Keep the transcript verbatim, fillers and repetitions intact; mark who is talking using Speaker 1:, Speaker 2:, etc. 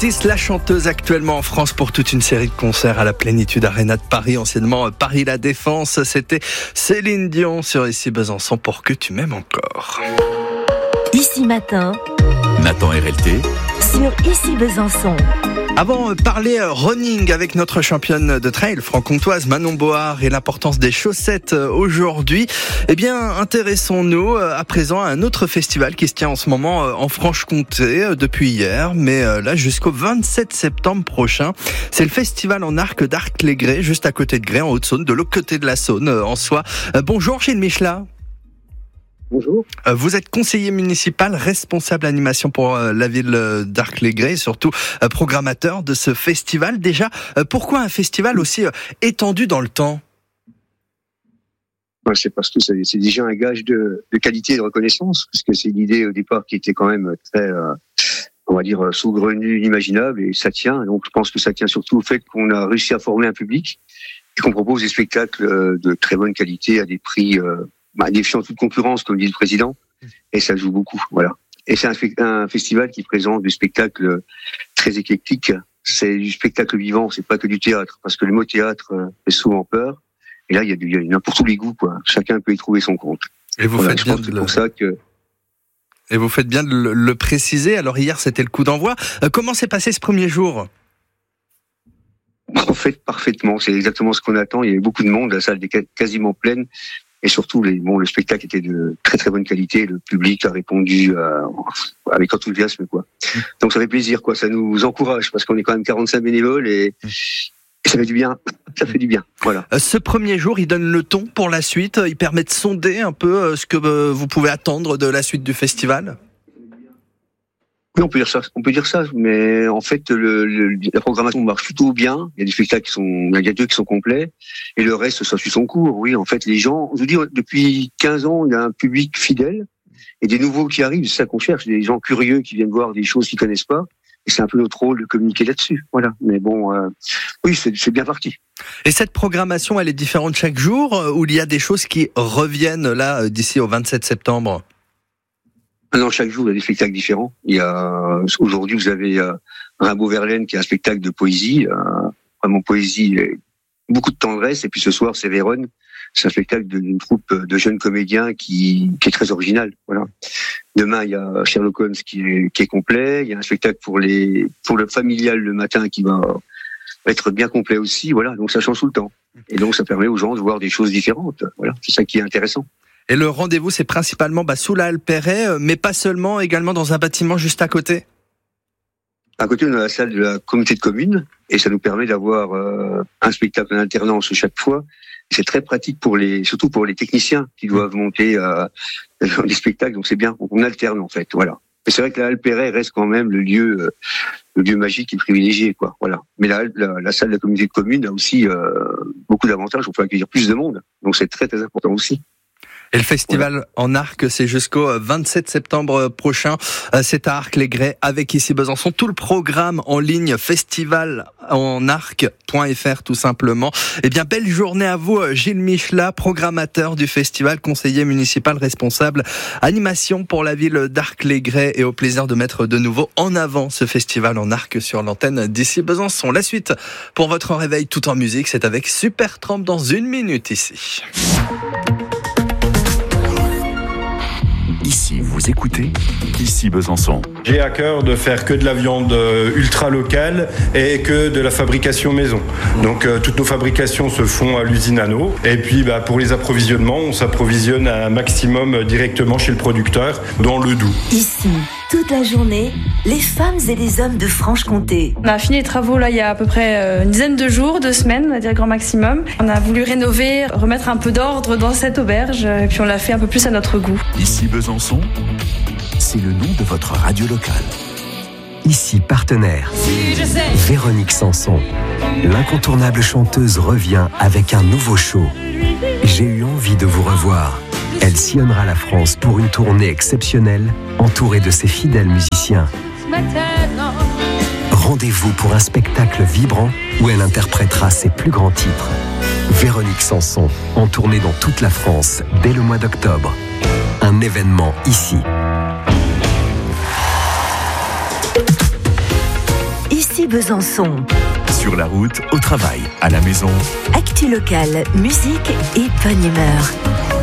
Speaker 1: Otis, la chanteuse actuellement en France pour toute une série de concerts à la Plénitude Arena de Paris, anciennement Paris La Défense. C'était Céline Dion sur Ici Besançon pour Que tu m'aimes encore.
Speaker 2: Ici Matin,
Speaker 3: Nathan R L T
Speaker 2: sur Ici Besançon.
Speaker 1: Avant de parler running avec notre championne de trail franc-comtoise Manon Board et l'importance des chaussettes aujourd'hui, eh bien intéressons-nous à présent à un autre festival qui se tient en ce moment en Franche-Comté depuis hier, mais là jusqu'au vingt-sept septembre prochain. C'est le festival en arc d'Arc-les-Grès, juste à côté de Grès, en Haute-Saône, de l'autre côté de la Saône en soi. Bonjour Gilles Michelat.
Speaker 4: Bonjour.
Speaker 1: Vous êtes conseiller municipal, responsable animation pour la ville d'Arc-les-Grès et surtout programmateur de ce festival. Déjà, pourquoi un festival aussi étendu dans le temps ?
Speaker 4: C'est parce que c'est, c'est déjà un gage de, de qualité et de reconnaissance, parce que c'est une idée au départ qui était quand même très, euh, on va dire, saugrenue, inimaginable, et ça tient. Donc je pense que ça tient surtout au fait qu'on a réussi à former un public et qu'on propose des spectacles de très bonne qualité à des prix euh, bah, défiant toute concurrence, comme dit le président, et ça joue beaucoup, voilà. Et c'est un, un festival qui présente des spectacles très éclectiques. C'est du spectacle vivant, c'est pas que du théâtre, parce que le mot théâtre fait souvent peur. Et là, il y a du, il y en a pour tous les goûts, quoi. Chacun peut y trouver son compte.
Speaker 1: Et vous
Speaker 4: voilà,
Speaker 1: faites
Speaker 4: je
Speaker 1: bien
Speaker 4: pense
Speaker 1: de
Speaker 4: que c'est pour ça que.
Speaker 1: Et vous faites bien de le, le préciser. Alors hier, c'était le coup d'envoi. Euh, comment s'est passé ce premier jour ?
Speaker 4: En fait, parfaitement. C'est exactement ce qu'on attend. Il y avait beaucoup de monde, la salle était quasiment pleine. Et surtout, les, bon, le spectacle était de très très bonne qualité. Le public a répondu euh, avec enthousiasme, quoi. Donc ça fait plaisir, quoi. Ça nous encourage parce qu'on est quand même quarante-cinq bénévoles et, et ça fait du bien. Ça fait du bien. Voilà.
Speaker 1: Ce premier jour, il donne le ton pour la suite. Il permet de sonder un peu ce que vous pouvez attendre de la suite du festival.
Speaker 4: Oui, on peut dire ça. On peut dire ça, mais en fait, le, le, la programmation marche plutôt bien. Il y a des spectacles qui sont, il y a deux qui sont complets, et le reste, ça suit son cours. Oui, en fait, les gens, je veux dire, depuis quinze ans, il y a un public fidèle et des nouveaux qui arrivent. C'est ça qu'on cherche, des gens curieux qui viennent voir des choses qu'ils connaissent pas. Et c'est un peu notre rôle de communiquer là-dessus. Voilà. Mais bon, euh, oui, c'est, c'est bien parti.
Speaker 1: Et cette programmation, elle est différente chaque jour, ou il y a des choses qui reviennent là d'ici au vingt-sept septembre?
Speaker 4: Non, chaque jour, il y a des spectacles différents. Il y a, aujourd'hui, vous avez euh, Rimbaud Verlaine qui est un spectacle de poésie, euh, vraiment poésie, beaucoup de tendresse. Et puis ce soir, c'est Vérone. C'est un spectacle d'une troupe de jeunes comédiens qui, qui est très original. Voilà. Demain, il y a Sherlock Holmes qui est, qui est complet. Il y a un spectacle pour les, pour le familial le matin qui va être bien complet aussi. Voilà. Donc ça change tout le temps. Et donc ça permet aux gens de voir des choses différentes. Voilà. C'est ça qui est intéressant.
Speaker 1: Et le rendez-vous, c'est principalement bah, sous la halle Perret, mais pas seulement, également dans un bâtiment juste à côté.
Speaker 4: À côté, on a la salle de la communauté de communes, et ça nous permet d'avoir euh, un spectacle en alternance chaque fois. Et c'est très pratique pour les, surtout pour les techniciens qui doivent monter euh, des spectacles. Donc c'est bien, on alterne en fait. Voilà. Et c'est vrai que la halle Perret reste quand même le lieu, euh, le lieu magique et privilégié, quoi. Voilà. Mais la, la, la salle de la communauté de communes a aussi euh, beaucoup d'avantages. On peut accueillir plus de monde, donc c'est très très important aussi.
Speaker 1: Et le festival en arc, c'est jusqu'au vingt-sept septembre prochain. C'est à Arc-les-Grès avec Ici Besançon. Tout le programme en ligne, festival en arc point f r tout simplement. Eh bien, belle journée à vous, Gilles Michelat, programmateur du festival, conseiller municipal responsable, animation pour la ville d'Arc-les-Grès, et au plaisir de mettre de nouveau en avant ce festival en arc sur l'antenne d'Ici Besançon. La suite pour votre réveil tout en musique, c'est avec Supertramp dans une minute ici.
Speaker 3: Ici, vous écoutez Ici Besançon.
Speaker 5: J'ai à cœur de faire que de la viande ultra locale et que de la fabrication maison. Donc euh, toutes nos fabrications se font à l'usine Anneau. Et puis bah, pour les approvisionnements, on s'approvisionne un maximum directement chez le producteur dans le Doubs.
Speaker 2: Ici, toute la journée, les femmes et les hommes de Franche-Comté.
Speaker 6: On a fini les travaux là il y a à peu près une dizaine de jours, deux semaines, on va dire grand maximum. On a voulu rénover, remettre un peu d'ordre dans cette auberge, et puis on l'a fait un peu plus à notre goût.
Speaker 3: Ici Besançon, c'est le nom de votre radio locale.
Speaker 7: Ici partenaire, Véronique Sanson. L'incontournable chanteuse revient avec un nouveau show. J'ai eu envie de vous revoir. Elle sillonnera la France pour une tournée exceptionnelle, entourée de ses fidèles musiciens. Rendez-vous pour un spectacle vibrant où elle interprétera ses plus grands titres. Véronique Sanson, en tournée dans toute la France dès le mois d'octobre. Un événement ici.
Speaker 2: ici Besançon.
Speaker 3: Sur la route, au travail, à la maison.
Speaker 2: Actu locale, musique et bonne humeur.